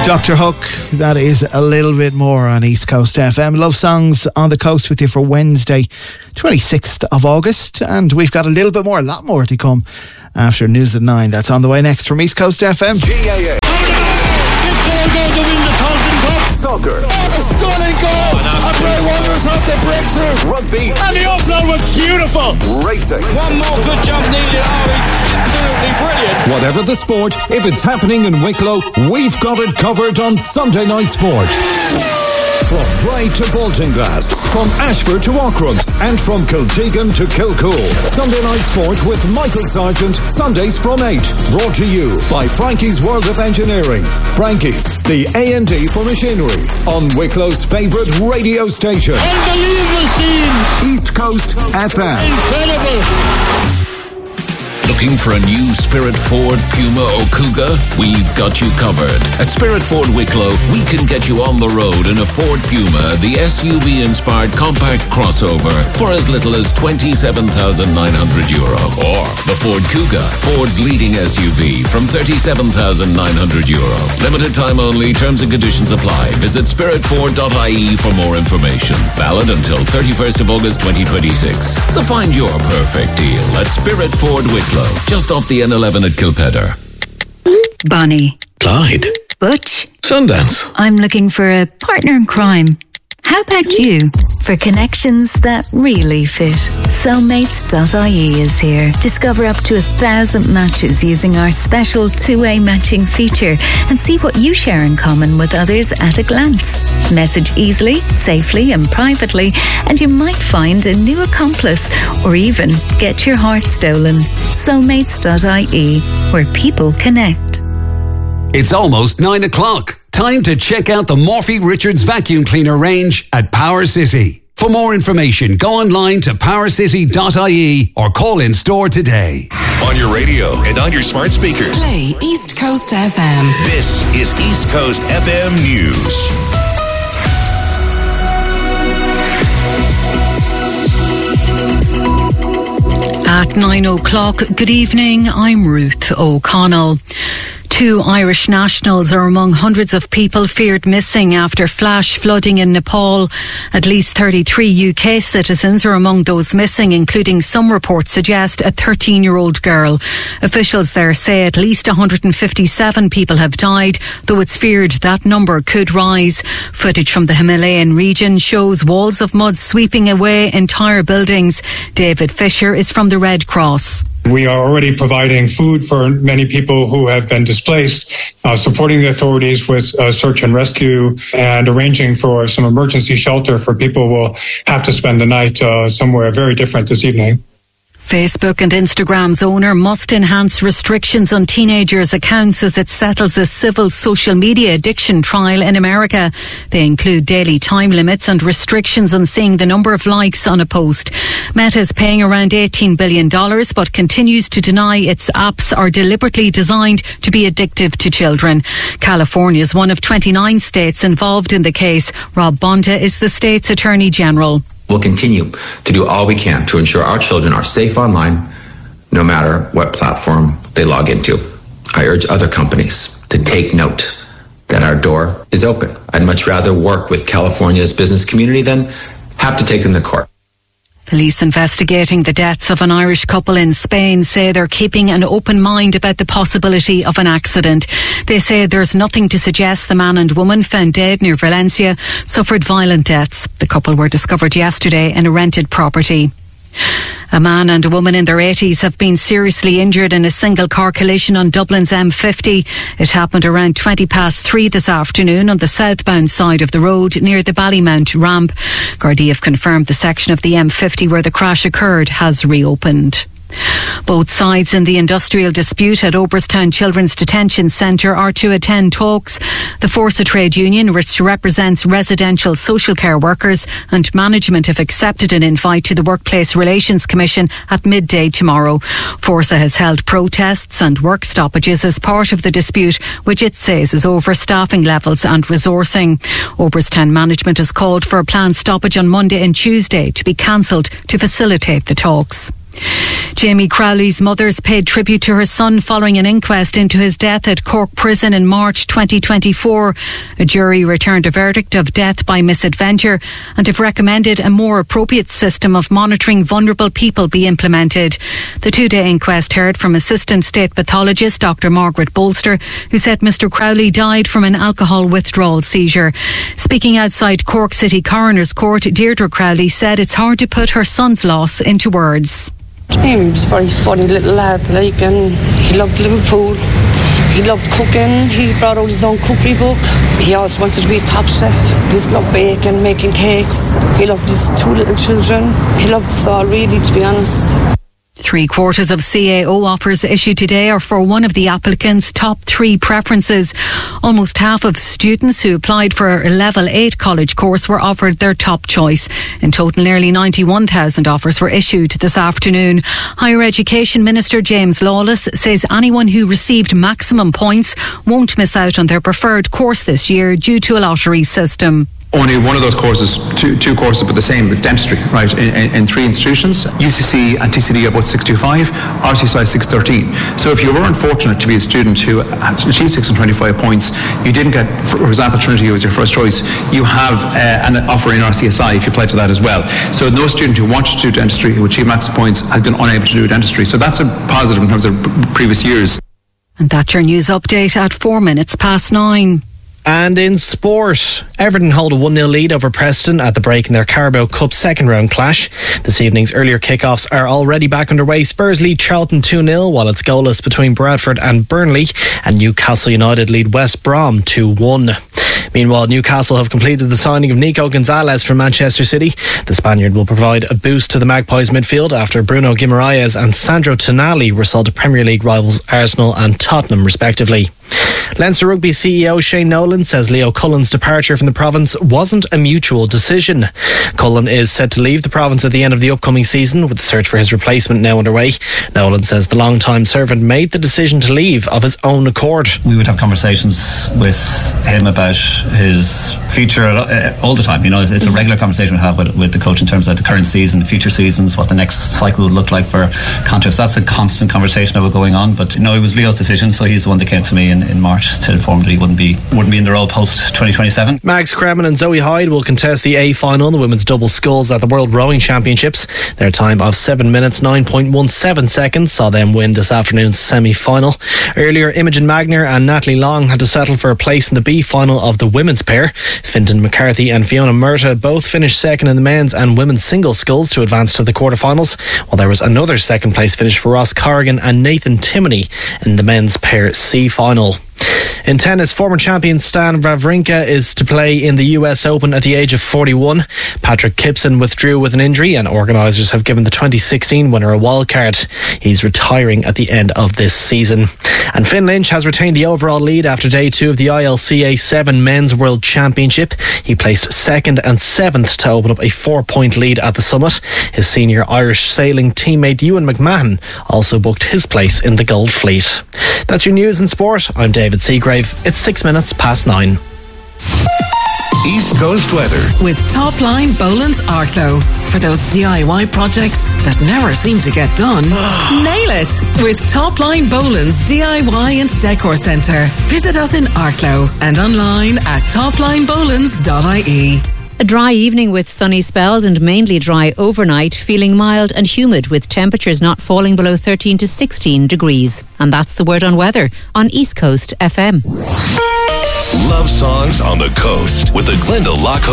Dr. Hook, that is a little bit more on East Coast FM. Love Songs on the Coast with you for Wednesday, 26th of August. And we've got a lot more to come after News at 9. That's on the way next from East Coast FM. GAA. Soccer. A stunning goal! And Bray Wanderers have the breakthrough. Rugby. And the offload was beautiful. Racing. One more good jump needed. Oh, he's absolutely brilliant. Whatever the sport, if it's happening in Wicklow, we've got it covered on Sunday Night Sport. From Bray to Baltinglass, from Ashford to Auckland, and from Kiltegan to Kilcool. Sunday Night Sport with Michael Sargent, Sundays from 8. Brought to you by Frankie's World of Engineering. Frankie's, the A&D for machinery, on Wicklow's favourite radio station. Unbelievable scenes. East Coast FM. Incredible. Looking for a new Spirit Ford, Puma or Cougar? We've got you covered. At Spirit Ford Wicklow, we can get you on the road in a Ford Puma, the SUV-inspired compact crossover, for as little as €27,900. Or the Ford Cougar, Ford's leading SUV, from €37,900. Limited time only, terms and conditions apply. Visit spiritford.ie for more information. Valid until 31st of August 2026. So find your perfect deal at Spirit Ford Wicklow. Just off the N11 at Kilpedder. Bonnie. Clyde. Butch. Sundance. I'm looking for a partner in crime. How about you? For connections that really fit, Soulmates.ie is here. Discover up to 1,000 matches using our special two-way matching feature and see what you share in common with others at a glance. Message easily, safely and privately, and you might find a new accomplice or even get your heart stolen. Soulmates.ie, where people connect. It's almost 9 o'clock. Time to check out the Morphy Richards vacuum cleaner range at Power City. For more information, go online to powercity.ie or call in store today. On your radio and on your smart speaker. Play East Coast FM. This is East Coast FM News. At 9 o'clock, good evening, I'm Ruth O'Connell. 2 Irish nationals are among hundreds of people feared missing after flash flooding in Nepal. At least 33 UK citizens are among those missing, including some reports suggest a 13-year-old girl. Officials there say at least 157 people have died, though it's feared that number could rise. Footage from the Himalayan region shows walls of mud sweeping away entire buildings. David Fisher is from the Red Cross. We are already providing food for many people who have been displaced, supporting the authorities with search and rescue, and arranging for some emergency shelter for people who will have to spend the night somewhere very different this evening. Facebook and Instagram's owner must enhance restrictions on teenagers' accounts as it settles a civil social media addiction trial in America. They include daily time limits and restrictions on seeing the number of likes on a post. Meta is paying around $18 billion but continues to deny its apps are deliberately designed to be addictive to children. California is one of 29 states involved in the case. Rob Bonta is the state's Attorney General. We'll continue to do all we can to ensure our children are safe online, no matter what platform they log into. I urge other companies to take note that our door is open. I'd much rather work with California's business community than have to take them to court. Police investigating the deaths of an Irish couple in Spain say they're keeping an open mind about the possibility of an accident. They say there's nothing to suggest the man and woman found dead near Valencia suffered violent deaths. The couple were discovered yesterday in a rented property. A man and a woman in their 80s have been seriously injured in a single car collision on Dublin's M50. It happened around 3:20 this afternoon on the southbound side of the road near the Ballymount ramp. Gardaí have confirmed the section of the M50 where the crash occurred has reopened. Both sides in the industrial dispute at Oberstown Children's Detention Centre are to attend talks. The Forsa trade union, which represents residential social care workers and management, have accepted an invite to the Workplace Relations Commission at midday tomorrow. Forsa has held protests and work stoppages as part of the dispute, which it says is over staffing levels and resourcing. Oberstown management has called for a planned stoppage on Monday and Tuesday to be cancelled to facilitate the talks. Jamie Crowley's mother's paid tribute to her son following an inquest into his death at Cork Prison in March 2024. A jury returned a verdict of death by misadventure and have recommended a more appropriate system of monitoring vulnerable people be implemented. The 2-day inquest heard from Assistant State Pathologist Dr. Margaret Bolster, who said Mr. Crowley died from an alcohol withdrawal seizure. Speaking outside Cork City Coroner's Court, Deirdre Crowley said it's hard to put her son's loss into words. Jamie was a very funny little lad, and he loved Liverpool. He loved cooking. He brought out his own cookery book. He always wanted to be a top chef. He just loved baking, making cakes. He loved his 2 little children. He loved us all, really, to be honest. 3/4 of CAO offers issued today are for one of the applicants' top 3 preferences. Almost half of students who applied for a Level 8 college course were offered their top choice. In total, nearly 91,000 offers were issued this afternoon. Higher Education Minister James Lawless says anyone who received maximum points won't miss out on their preferred course this year due to a lottery system. Only one of those courses, two courses, but the same. It's dentistry, right? In 3 institutions, UCC and TCD are both 625, RCSI 613. So if you were unfortunate to be a student who had achieved 625 points, you didn't get, for example, Trinity was your first choice. You have an offer in RCSI if you apply to that as well. So no student who wanted to do dentistry who achieved maximum points has been unable to do dentistry. So that's a positive in terms of previous years. And that's your news update at 9:04. And in sport, Everton hold a 1-0 lead over Preston at the break in their Carabao Cup second round clash. This evening's earlier kickoffs are already back underway. Spurs lead Charlton 2-0 while it's goalless between Bradford and Burnley, and Newcastle United lead West Brom 2-1. Meanwhile, Newcastle have completed the signing of Nico Gonzalez from Manchester City. The Spaniard will provide a boost to the Magpies midfield after Bruno Guimaraes and Sandro Tonali were sold to Premier League rivals Arsenal and Tottenham respectively. Leinster Rugby CEO Shane Nolan says Leo Cullen's departure from the province wasn't a mutual decision. Cullen is set to leave the province at the end of the upcoming season, with the search for his replacement now underway. Nolan says the long-time servant made the decision to leave of his own accord. We would have conversations with him about his future all the time. You know, it's a regular conversation we have with the coach in terms of the current season, future seasons, what the next cycle would look like for contracts. That's a constant conversation that was going on. But no, it was Leo's decision, so he's the one that came to me in March to inform that he wouldn't be in the role post 2027. Max Kremen and Zoe Hyde will contest the A final in the women's double sculls at the World Rowing Championships. Their time of 7 minutes 9.17 seconds saw them win this afternoon's semi-final. Earlier, Imogen Magner and Natalie Long had to settle for a place in the B final of the women's pair. Fintan McCarthy and Fiona Murtagh both finished second in the men's and women's single sculls to advance to the quarterfinals, while there was another second place finish for Ross Corrigan and Nathan Timoney in the men's pair C final. In tennis, former champion Stan Wawrinka is to play in the US Open at the age of 41. Patrick Gibson withdrew with an injury, and organisers have given the 2016 winner a wildcard. He's retiring at the end of this season. And Finn Lynch has retained the overall lead after day 2 of the ILCA 7 Men's World Championship. He placed 2nd and 7th to open up a 4-point lead at the summit. His senior Irish sailing teammate Ewan McMahon also booked his place in the Gold Fleet. That's your news and sport. I'm David Seagrave. It's 6 minutes past 9. East Coast weather with Topline Boland's Arklow. For those DIY projects that never seem to get done, nail it with Topline Boland's DIY and Decor Centre. Visit us in Arklow and online at toplinebolands.ie. A dry evening with sunny spells and mainly dry overnight, feeling mild and humid with temperatures not falling below 13 to 16 degrees. And that's the word on weather on East Coast FM. Love songs on the coast with the Glenda Lock